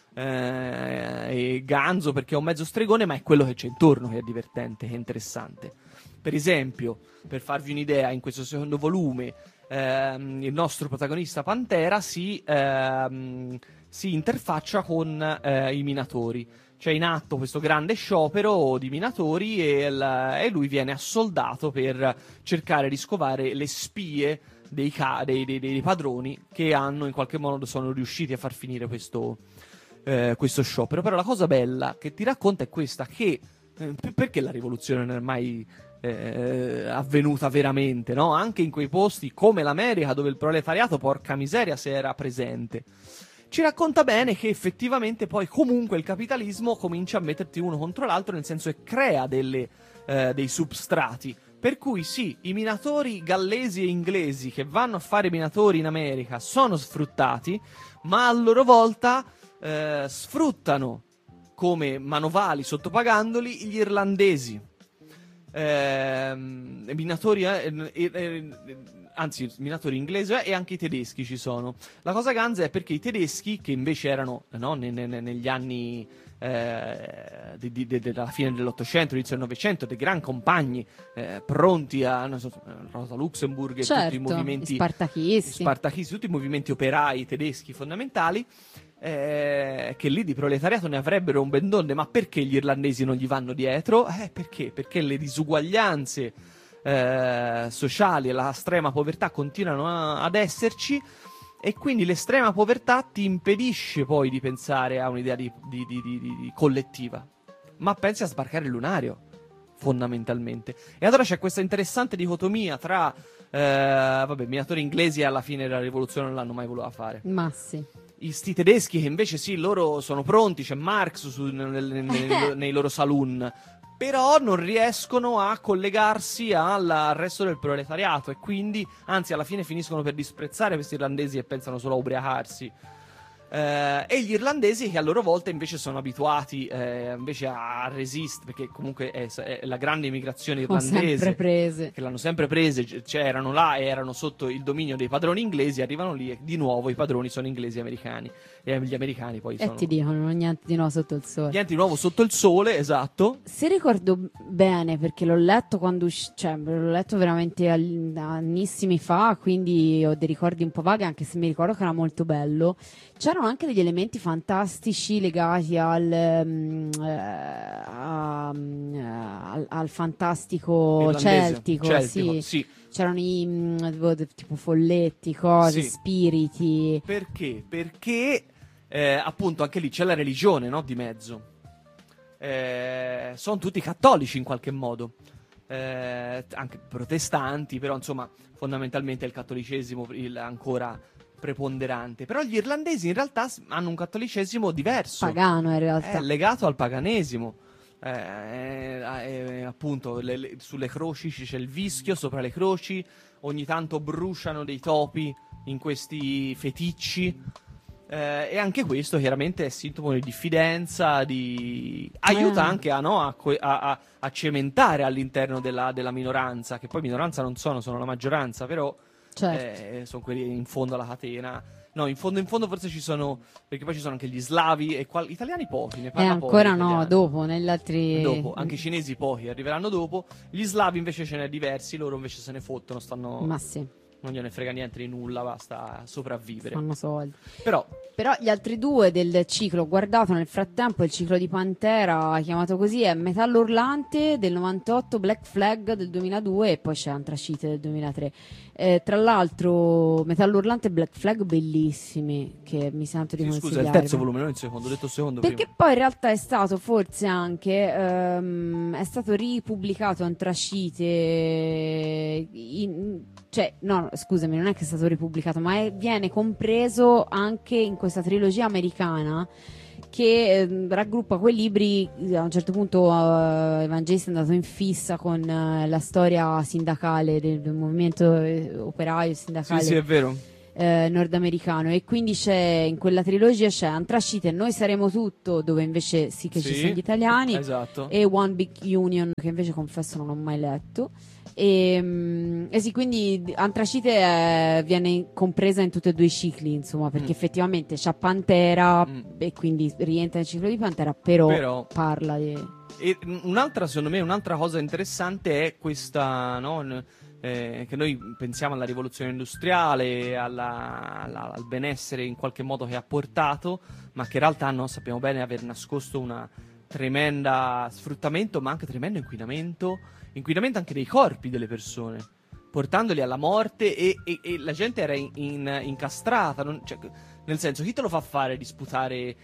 e Ganzo, perché è un mezzo stregone, ma è quello che c'è intorno che è divertente, che è interessante. Per esempio, per farvi un'idea, in questo secondo volume il nostro protagonista Pantera si interfaccia con i minatori. C'è in atto questo grande sciopero di minatori e lui viene assoldato per cercare di scovare le spie dei padroni che in qualche modo sono riusciti a far finire questo sciopero. Però la cosa bella che ti racconta è questa, che perché la rivoluzione non è mai avvenuta veramente, no? Anche in quei posti come l'America, dove il proletariato, porca miseria, se era presente. Ci racconta bene che effettivamente poi comunque il capitalismo comincia a metterti uno contro l'altro, nel senso che crea dei substrati. Per cui sì, i minatori gallesi e inglesi che vanno a fare minatori in America sono sfruttati, ma a loro volta sfruttano come manovali, sottopagandoli, gli irlandesi. Minatori minatori inglesi e anche i tedeschi ci sono. La cosa ganza è perché i tedeschi, che invece erano negli anni della fine dell'Ottocento, inizio del Novecento, dei gran compagni pronti a Rosa Luxemburg e tutti i movimenti spartachisti, tutti i movimenti operai tedeschi fondamentali, che lì di proletariato ne avrebbero un ben donde. Ma perché gli irlandesi non gli vanno dietro? Perché? Perché le disuguaglianze sociali e la estrema povertà continuano ad esserci, e quindi l'estrema povertà ti impedisce poi di pensare a un'idea di collettiva, ma pensi a sbarcare il lunario, fondamentalmente. E allora c'è questa interessante dicotomia tra minatori inglesi, alla fine della rivoluzione non l'hanno mai voluta fare. Ma sì. Sti tedeschi che invece sì, loro sono pronti, c'è Marx nei loro saloon, però non riescono a collegarsi al resto del proletariato, e quindi, anzi, alla fine finiscono per disprezzare questi irlandesi e pensano solo a ubriacarsi. E gli irlandesi, che a loro volta invece sono abituati invece a resistere, perché comunque è la grande immigrazione irlandese che l'hanno sempre prese, cioè erano là e erano sotto il dominio dei padroni inglesi, arrivano lì e di nuovo i padroni sono inglesi e americani, e gli americani poi sono... E ti dicono niente di nuovo sotto il sole. Niente di nuovo sotto il sole, esatto. Se ricordo bene, perché l'ho letto l'ho letto veramente annissimi fa, quindi ho dei ricordi un po' vaghi, anche se mi ricordo che era molto bello. C'erano anche degli elementi fantastici legati al fantastico celtico, sì. C'erano tipo folletti, cose, sì. Spiriti. Perché? Perché appunto anche lì c'è la religione, no, di mezzo. Sono tutti cattolici in qualche modo, anche protestanti, però insomma fondamentalmente il cattolicesimo ancora preponderante. Però gli irlandesi in realtà hanno un cattolicesimo diverso, pagano in realtà, è legato al paganesimo. Appunto sulle croci c'è il vischio, sopra le croci ogni tanto bruciano dei topi in questi feticci, e anche questo chiaramente è sintomo di diffidenza, aiuta anche a cementare all'interno della minoranza, che poi minoranza non sono la maggioranza, però certo. Sono quelli in fondo alla catena. No, in fondo forse ci sono, perché poi ci sono anche gli slavi e italiani pochi, ne parla ancora pochi, no, dopo, negli altri... Dopo, anche i cinesi pochi arriveranno dopo. Gli slavi invece ce n'è diversi, loro invece se ne fottono, Ma sì. non gliene frega niente di nulla, basta sopravvivere. Fanno soldi. Però Però gli altri due del ciclo, ho guardato nel frattempo il ciclo di Pantera, chiamato così, è Metallo Urlante del 98, Black Flag del 2002 e poi c'è Antracite del 2003. Tra l'altro Metallo Urlante e Black Flag bellissimi, che mi sento di consigliare. Scusa, il terzo volume, non il secondo, ho detto il secondo perché prima. poi in realtà è stato forse anche è stato ripubblicato Antracite cioè no, scusami, non è che è stato ripubblicato, ma viene compreso anche in questa trilogia americana che raggruppa quei libri. A un certo punto Evangelista è andato in fissa con la storia sindacale del movimento operaio sindacale. Sì, è vero. Nordamericano, e quindi c'è in quella trilogia c'è Antracite, Noi saremo tutto, dove invece sì che ci sono gli italiani, esatto. e One Big Union, che invece confesso non ho mai letto. E sì, quindi Antracite viene compresa in tutti e due i cicli, insomma, perché effettivamente c'ha Pantera e quindi rientra nel ciclo di Pantera, però parla di... E un'altra, secondo me, un'altra cosa interessante è questa, no? Che noi pensiamo alla rivoluzione industriale, al benessere in qualche modo che ha portato, ma che in realtà sappiamo bene aver nascosto una tremenda sfruttamento, ma anche tremendo inquinamento anche dei corpi delle persone, portandoli alla morte, e la gente era incastrata, cioè, nel senso, chi te lo fa fare di sputare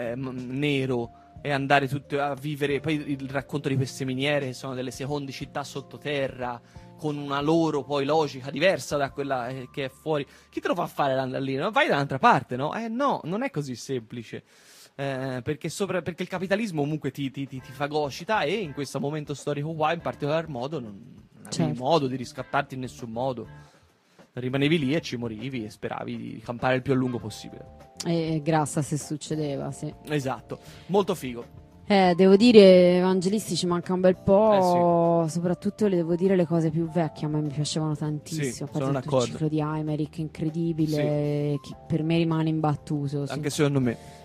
nero e andare tutto a vivere? Poi il racconto di queste miniere che sono delle seconde città sottoterra, con una loro poi logica diversa da quella che è fuori. Chi te lo fa fare andare lì? No? Vai da un'altra parte, no? No, non è così semplice. Perché il capitalismo comunque ti fagocita, e in questo momento storico qua in particolar modo non avevi modo di riscattarti in nessun modo. Rimanevi lì e ci morivi e speravi di campare il più a lungo possibile. E grassa se succedeva, sì. Esatto, molto figo. Devo dire, Evangelisti ci manca un bel po', soprattutto le devo dire le cose più vecchie, a me mi piacevano tantissimo. Sono d'accordo. Il ciclo di Aymeric incredibile, che per me rimane imbattuto. Anche secondo me.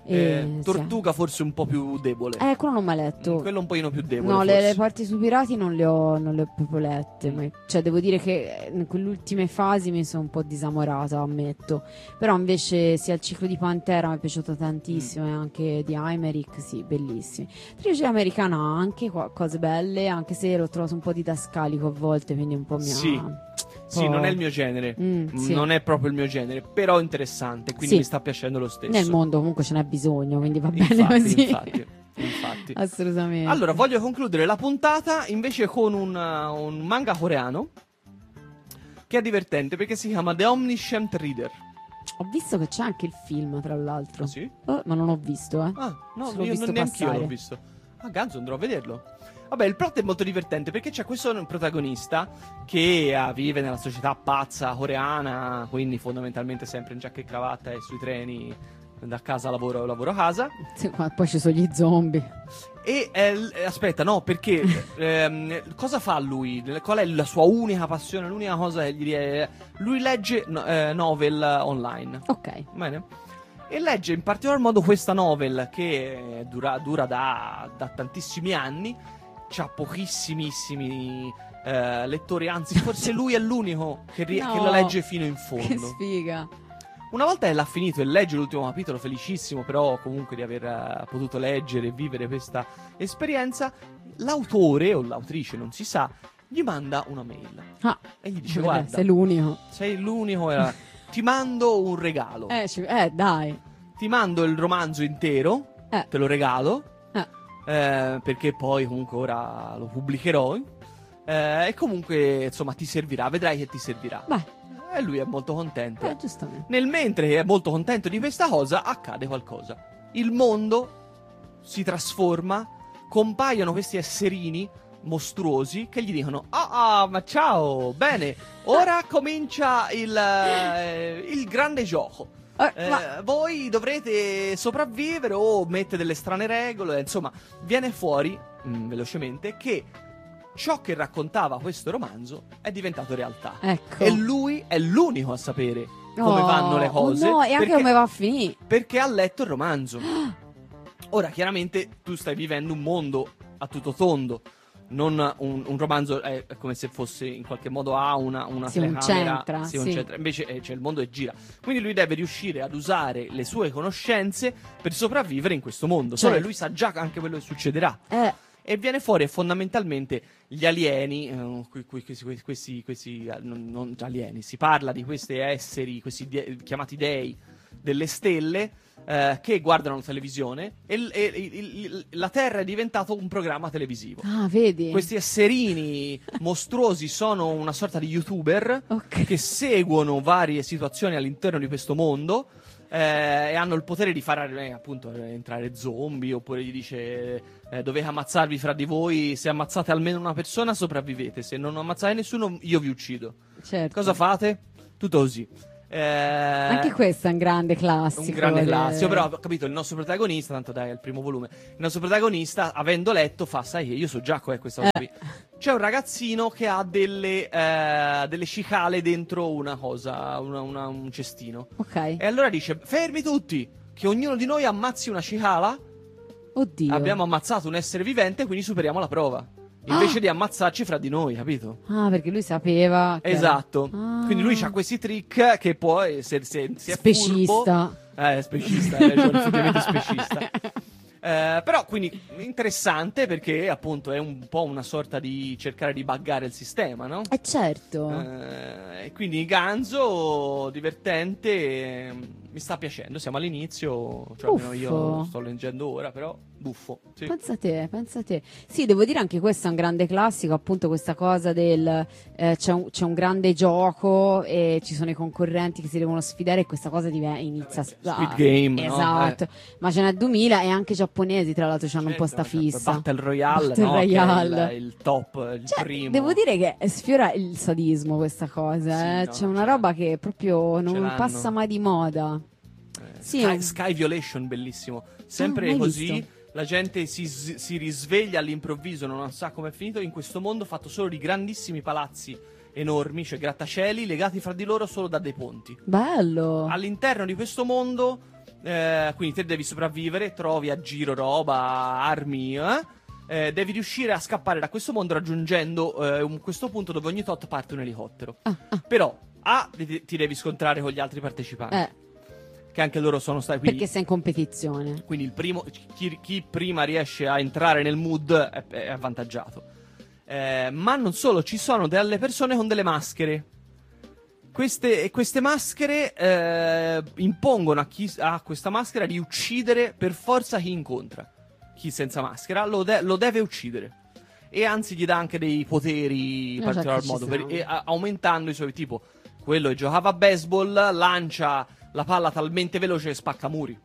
Tortuga forse un po' più debole. Quello non mi ha letto. Quello un pochino più debole. No, le parti sui pirati non le ho proprio lette. Cioè, devo dire che in quelle ultime fasi mi sono un po' disamorata, ammetto. Però invece sia il ciclo di Pantera mi è piaciuto tantissimo, e anche di Aymeric, sì, bellissimi. Trilogia americana ha anche cose belle, anche se l'ho trovato un po' didascalico a volte, quindi un po' mi ha... Sì, non è il mio genere, non è proprio il mio genere, però interessante, quindi mi sta piacendo lo stesso. Nel mondo comunque ce n'è bisogno, quindi va bene così. Infatti. Assolutamente. Allora, voglio concludere la puntata invece con un manga coreano che è divertente perché si chiama The Omniscient Reader. Ho visto che c'è anche il film, tra l'altro. Ah, sì? Ma non ho visto, Ah, no, io neanch'io l'ho visto. Ah, ganzo, andrò a vederlo. Vabbè, il plot è molto divertente perché c'è questo protagonista che vive nella società pazza coreana, quindi fondamentalmente sempre in giacca e cravatta e sui treni, da casa lavoro a casa. Sì, ma poi ci sono gli zombie. E aspetta, no, perché cosa fa lui? Qual è la sua unica passione? L'unica cosa che gli lui legge novel online. Ok. Bene? E legge in particolar modo questa novel che dura da tantissimi anni. C'ha pochissimissimi lettori, anzi forse lui è l'unico che la legge fino in fondo. Che sfiga. Una volta che l'ha finito e legge l'ultimo capitolo, felicissimo però comunque di aver potuto leggere e vivere questa esperienza, l'autore o l'autrice, non si sa, gli manda una mail. E gli dice: guarda, sei l'unico. Sei l'unico, ti mando un regalo. Dai. Ti mando il romanzo intero, te lo regalo. Perché poi comunque ora lo pubblicherò, e comunque insomma ti servirà, vedrai che ti servirà. E lui è molto contento. Giustamente. Nel mentre che è molto contento di questa cosa, accade qualcosa. Il mondo si trasforma, compaiono questi esserini mostruosi che gli dicono: ma ciao, bene, ora comincia il grande gioco. Voi dovrete sopravvivere o mette delle strane regole. Insomma, viene fuori velocemente che ciò che raccontava questo romanzo è diventato realtà. Ecco. E lui è l'unico a sapere come vanno le cose. E anche come va a finire. Perché ha letto il romanzo. Ora, chiaramente, tu stai vivendo un mondo a tutto tondo. non un romanzo è come se fosse in qualche modo ha una telecamera, si concentra, invece il mondo e gira. Quindi lui deve riuscire ad usare le sue conoscenze per sopravvivere in questo mondo. Solo lui sa già anche quello che succederà. E viene fuori fondamentalmente gli alieni, questi non alieni, si parla di questi esseri, chiamati dei delle stelle, che guardano la televisione e la Terra è diventato un programma televisivo. Ah, vedi? Questi esserini mostruosi sono una sorta di youtuber che seguono varie situazioni all'interno di questo mondo. E hanno il potere di far appunto entrare zombie, oppure gli dice dovete ammazzarvi fra di voi, se ammazzate almeno una persona sopravvivete, se non ammazzate nessuno io vi uccido. Certo. Cosa fate? Tutto così. Anche questo è un grande classico. Un grande classico, però ho capito, il nostro protagonista, tanto dai, è il primo volume, il nostro protagonista, avendo letto, fa, sai che io so già qual è questa cosa qui. C'è un ragazzino che ha delle cicale dentro una cosa, un cestino. Ok. E allora dice, fermi tutti, che ognuno di noi ammazzi una cicala. Oddio. Abbiamo ammazzato un essere vivente, quindi superiamo la prova. Invece di ammazzarci fra di noi, capito? Ah, perché lui sapeva che esatto. Quindi lui ha questi trick che poi se è specista. Furbo, specista, effettivamente specista. Però quindi interessante perché appunto è un po' una sorta di cercare di buggare il sistema, no? Certo. E quindi Ganzo divertente, mi sta piacendo, siamo all'inizio, cioè almeno io sto leggendo ora, però buffo. Sì. Pensa te. Sì, devo dire anche questo è un grande classico, appunto questa cosa del c'è un grande gioco e ci sono i concorrenti che si devono sfidare e questa cosa inizia Squid Game, esatto, no? Ma ce n'è 2000 e anche i giapponesi tra l'altro hanno un po' sta fissa. Battle Royale, no? Royale. Che è il top, il primo. Devo dire che sfiora il sadismo questa cosa, Sì, c'è una roba che proprio non passa mai di moda. Sky Violation, bellissimo, sempre così. Visto? La gente si risveglia all'improvviso, non sa come è finito in questo mondo fatto solo di grandissimi palazzi enormi, cioè grattacieli legati fra di loro solo da dei ponti. Bello! All'interno di questo mondo, quindi te devi sopravvivere, trovi a giro roba, armi, devi riuscire a scappare da questo mondo raggiungendo questo punto dove ogni tot parte un elicottero. Però, ti devi scontrare con gli altri partecipanti. Che anche loro sono stati qui. Perché sei in competizione. Quindi il primo, chi prima riesce a entrare nel mood è avvantaggiato. Ma non solo, ci sono delle persone con delle maschere. Queste maschere impongono a chi ha questa maschera di uccidere per forza chi incontra. Chi senza maschera lo deve uccidere. E anzi gli dà anche dei poteri in particolar modo, aumentando i suoi, tipo quello che giocava a baseball lancia la palla talmente veloce che spacca muri.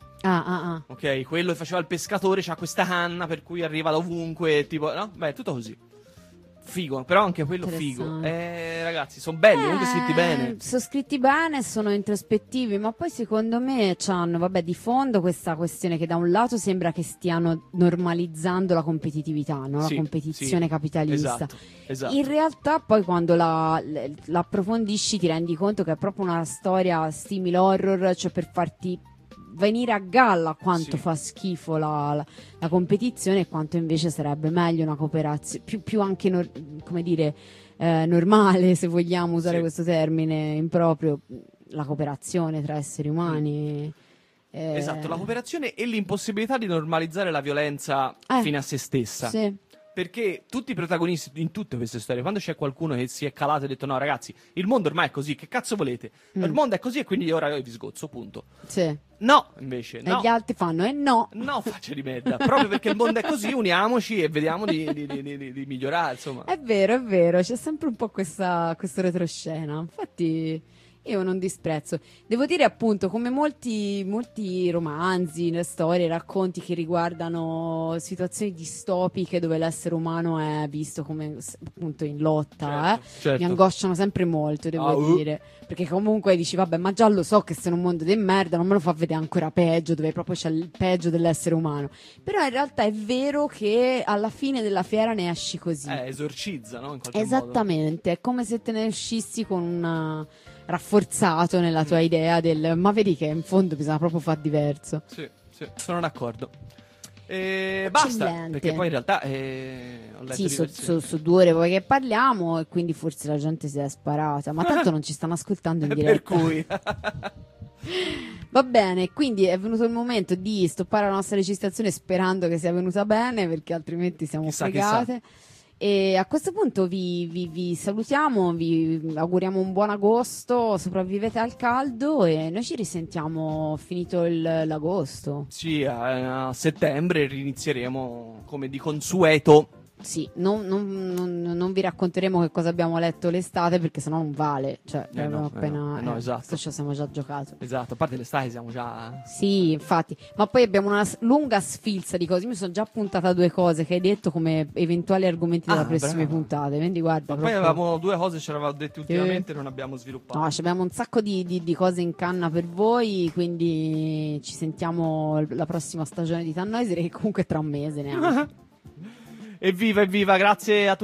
Ok, quello che faceva il pescatore c'ha questa canna per cui arriva da ovunque, tipo, no? Beh, tutto così. Figo, però anche quello figo. Ragazzi, sono belli, comunque scritti bene. Sono scritti bene, sono introspettivi, ma poi secondo me c'hanno, vabbè, di fondo questa questione che da un lato sembra che stiano normalizzando la competitività, no? La competizione capitalista. Esatto. In realtà poi quando la approfondisci ti rendi conto che è proprio una storia simile horror, cioè per farti venire a galla quanto fa schifo la competizione e quanto invece sarebbe meglio una cooperazione più anche come dire normale, se vogliamo usare questo termine improprio, la cooperazione tra esseri umani. Esatto, la cooperazione e l'impossibilità di normalizzare la violenza fino a se stessa. Sì. Perché tutti i protagonisti in tutte queste storie, quando c'è qualcuno che si è calato e ha detto no ragazzi, il mondo ormai è così, che cazzo volete? Il mondo è così e quindi ora io vi sgozzo, punto. Sì. No, invece, no. E gli altri fanno no. No, faccia di merda. Proprio perché il mondo è così, uniamoci e vediamo di migliorare, insomma. È vero, c'è sempre un po' questo retroscena. Infatti io non disprezzo. Devo dire appunto, come molti romanzi, storie, racconti che riguardano situazioni distopiche dove l'essere umano è visto come appunto in lotta, certo. Mi angosciano sempre molto, devo dire. Perché comunque dici, vabbè, ma già lo so che sei in un mondo di merda, non me lo fa vedere ancora peggio, dove proprio c'è il peggio dell'essere umano. Però in realtà è vero che alla fine della fiera ne esci così. Esorcizza, no? In qualche Esattamente, è come se te ne uscissi con un rafforzato nella tua idea ma vedi che in fondo bisogna proprio far diverso. Sì, sono d'accordo. Basta, Eccellente. perché poi in realtà ho letto Sì, diverse- su 2 ore poi che parliamo, e quindi forse la gente si è sparata, ma tanto non ci stanno ascoltando in per diretta. cui Va bene, quindi è venuto il momento di stoppare la nostra registrazione sperando che sia venuta bene, perché altrimenti siamo Chissà, fregate. E a questo punto vi salutiamo, vi auguriamo un buon agosto, sopravvivete al caldo e noi ci risentiamo finito l'agosto. sì, a settembre rinizieremo come di consueto. Sì, non vi racconteremo che cosa abbiamo letto l'estate perché sennò non vale. Cioè, abbiamo no, esatto. questo ce lo siamo già giocato. Esatto, a parte l'estate siamo già... Sì, infatti, ma poi abbiamo una lunga sfilza di cose. Io mi sono già puntata 2 cose che hai detto come eventuali argomenti delle prossime brava. puntate. Quindi guarda, Ma poi proprio- avevamo 2 cose, ce l'avevamo dette ultimamente, non abbiamo sviluppato. No, abbiamo un sacco di cose in canna per voi, quindi ci sentiamo la prossima stagione di Tannhäuser che comunque è tra un mese neanche. Evviva, evviva, grazie a tutti.